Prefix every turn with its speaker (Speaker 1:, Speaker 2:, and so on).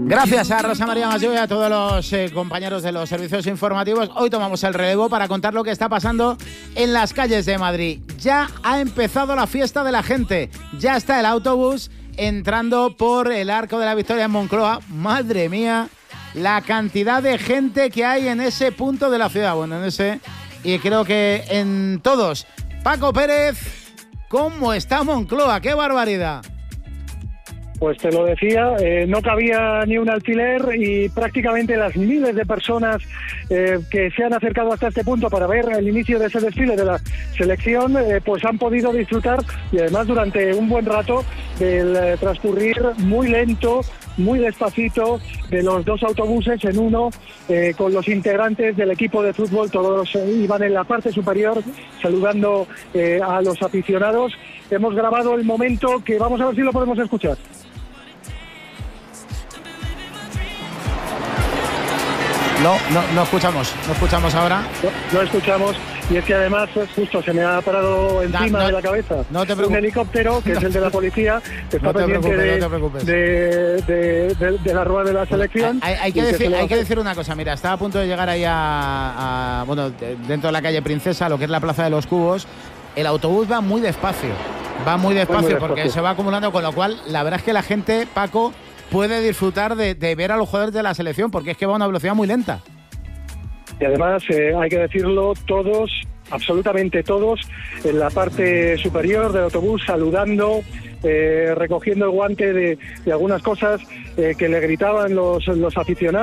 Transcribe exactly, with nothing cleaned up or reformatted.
Speaker 1: Gracias a Rosa María Mayo y a todos los eh, compañeros de los servicios informativos. Hoy tomamos el relevo para contar lo que está pasando en las calles de Madrid. Ya ha empezado la fiesta de la gente. Ya está el autobús entrando por el Arco de la Victoria en Moncloa. Madre mía, la cantidad de gente que hay en ese punto de la ciudad. Bueno, en ese y creo que en todos. Paco Pérez, ¿cómo está Moncloa? ¡Qué barbaridad!
Speaker 2: Pues te lo decía, eh, no cabía ni un alfiler y prácticamente las miles de personas eh, que se han acercado hasta este punto para ver el inicio de ese desfile de la selección, eh, pues han podido disfrutar y además durante un buen rato del eh, transcurrir muy lento, muy despacito de los dos autobuses en uno, eh, con los integrantes del equipo de fútbol, todos eh, iban en la parte superior saludando eh, a los aficionados. Hemos grabado el momento que vamos a ver si lo podemos escuchar.
Speaker 1: No, no, no escuchamos, no escuchamos ahora.
Speaker 2: No, no escuchamos, y es que además justo se me ha parado encima no, no, de la cabeza
Speaker 1: no te
Speaker 2: un helicóptero, que no, es el de la policía, que está
Speaker 1: no te
Speaker 2: pendiente
Speaker 1: preocupes,
Speaker 2: de,
Speaker 1: no te preocupes.
Speaker 2: De, de, de, de la rueda de la selección.
Speaker 1: Hay, hay, que, decir, que hay que decir una cosa, mira, estaba a punto de llegar ahí a, a, bueno, dentro de la calle Princesa, lo que es la Plaza de los Cubos. El autobús va muy despacio, va muy despacio, muy despacio porque se va acumulando, con lo cual la verdad es que la gente, Paco, puede disfrutar de, de ver a los jugadores de la selección, porque es que va a una velocidad muy lenta.
Speaker 2: Y además, eh, hay que decirlo, todos, absolutamente todos, en la parte superior del autobús, saludando, eh, recogiendo el guante de, de algunas cosas eh, que le gritaban los, los aficionados.